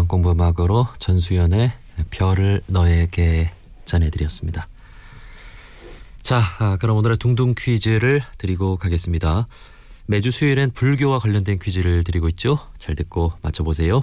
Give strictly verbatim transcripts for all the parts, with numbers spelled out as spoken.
공부 음악으로 전수연의 별을 너에게 전해드렸습니다. 자, 아, 그럼 오늘의 둥둥 퀴즈를 드리고 가겠습니다. 매주 수요일엔 불교와 관련된 퀴즈를 드리고 있죠. 잘 듣고 맞춰보세요.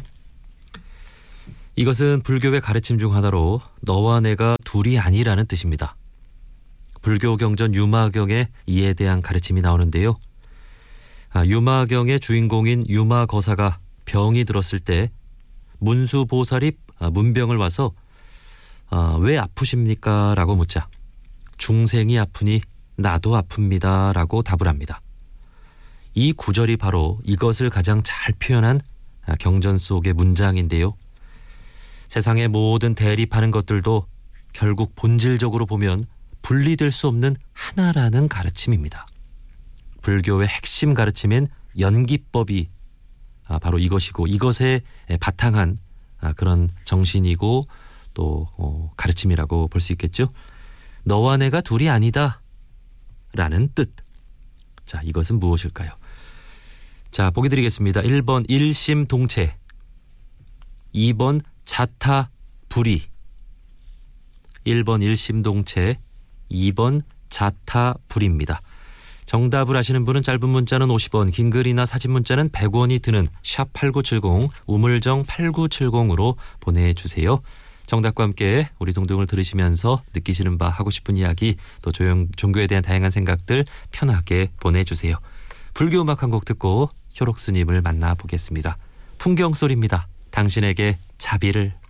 이것은 불교의 가르침 중 하나로 너와 내가 둘이 아니라는 뜻입니다. 불교 경전 유마경에 이에 대한 가르침이 나오는데요. 아, 유마경의 주인공인 유마거사가 병이 들었을 때 문수보살이 아, 문병을 와서 아, 왜 아프십니까? 라고 묻자 중생이 아프니 나도 아픕니다. 라고 답을 합니다. 이 구절이 바로 이것을 가장 잘 표현한 아, 경전 속의 문장인데요. 세상의 모든 대립하는 것들도 결국 본질적으로 보면 분리될 수 없는 하나라는 가르침입니다. 불교의 핵심 가르침인 연기법이 아, 바로 이것이고 이것에 바탕한 아, 그런 정신이고 또 어, 가르침이라고 볼 수 있겠죠. 너와 내가 둘이 아니다 라는 뜻. 자, 이것은 무엇일까요? 자, 보기 드리겠습니다. 일 번 일심동체, 이 번 자타불이. 일 번 일심동체, 이 번 자타불입니다. 정답을 아시는 분은 짧은 문자는 오십 원, 긴 글이나 사진 문자는 백 원이 드는 샵 팔구칠공, 우물정 팔구칠공으로 보내주세요. 정답과 함께 우리 동동을 들으시면서 느끼시는 바, 하고 싶은 이야기, 또 조용, 종교에 대한 다양한 생각들 편하게 보내주세요. 불교 음악 한 곡 듣고 효록스님을 만나보겠습니다. 풍경소리입니다. 당신에게 자비를.